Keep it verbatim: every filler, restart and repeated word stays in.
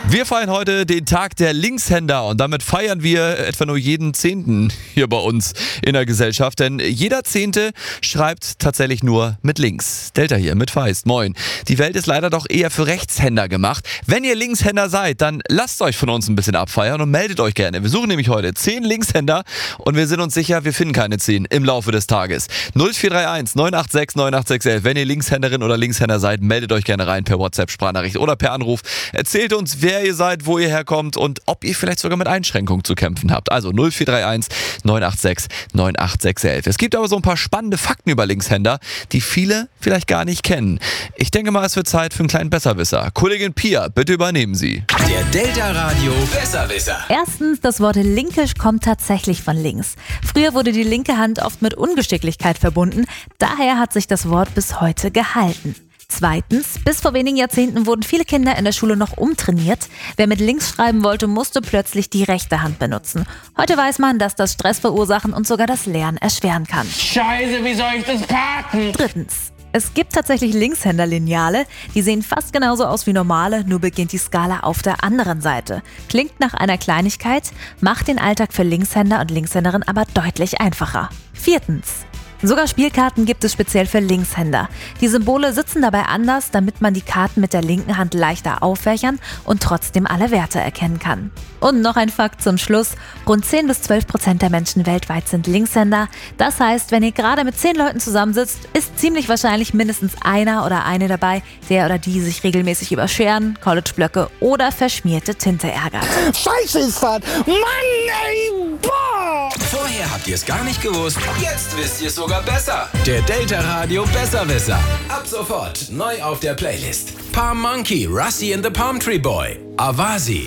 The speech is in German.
Wir feiern heute den Tag der Linkshänder und damit feiern wir etwa nur jeden Zehnten hier bei uns in der Gesellschaft, denn jeder Zehnte schreibt tatsächlich nur mit links. Delta hier mit Feist, moin. Die Welt ist leider doch eher für Rechtshänder gemacht. Wenn ihr Linkshänder seid, dann lasst euch von uns ein bisschen abfeiern und meldet euch gerne. Wir suchen nämlich heute zehn Linkshänder und wir sind uns sicher, wir finden keine zehn im Laufe des Tages. null vier drei eins neun acht sechs neun acht sechs elf. Wenn ihr Linkshänderin oder Linkshänder seid, meldet euch gerne rein per WhatsApp-Sprachnachricht oder per Anruf. Erzählt uns, wer ihr seid, wo ihr herkommt und ob ihr vielleicht sogar mit Einschränkungen zu kämpfen habt. Also null vier drei eins neun acht sechs neun acht sechs elf. Es gibt aber so ein paar spannende Fakten über Linkshänder, die viele vielleicht gar nicht kennen. Ich denke mal, es wird Zeit für einen kleinen Besserwisser. Kollegin Pia, bitte übernehmen Sie. Der Delta Radio Besserwisser. Erstens, das Wort linkisch kommt tatsächlich von links. Früher wurde die linke Hand oft mit Ungeschicklichkeit verbunden, daher hat sich das Wort bis heute gehalten. Zweitens, bis vor wenigen Jahrzehnten wurden viele Kinder in der Schule noch umtrainiert. Wer mit links schreiben wollte, musste plötzlich die rechte Hand benutzen. Heute weiß man, dass das Stress verursachen und sogar das Lernen erschweren kann. Scheiße, wie soll ich das packen? Drittens, es gibt tatsächlich Linkshänder-Lineale. Die sehen fast genauso aus wie normale, nur beginnt die Skala auf der anderen Seite. Klingt nach einer Kleinigkeit, macht den Alltag für Linkshänder und Linkshänderin aber deutlich einfacher. Viertens, sogar Spielkarten gibt es speziell für Linkshänder. Die Symbole sitzen dabei anders, damit man die Karten mit der linken Hand leichter auffächern und trotzdem alle Werte erkennen kann. Und noch ein Fakt zum Schluss. Rund zehn bis zwölf Prozent der Menschen weltweit sind Linkshänder. Das heißt, wenn ihr gerade mit zehn Leuten zusammensitzt, ist ziemlich wahrscheinlich mindestens einer oder eine dabei, der oder die sich regelmäßig über Scheren, Collegeblöcke oder verschmierte Tinte ärgert. Scheiße ist das! Mann, ey! Boah! Vorher habt ihr es gar nicht gewusst, jetzt wisst ihr es sogar besser. Der Delta Radio Besserwisser. Ab sofort neu auf der Playlist. Palm Monkey, Rusty and the Palm Tree Boy, Avasi,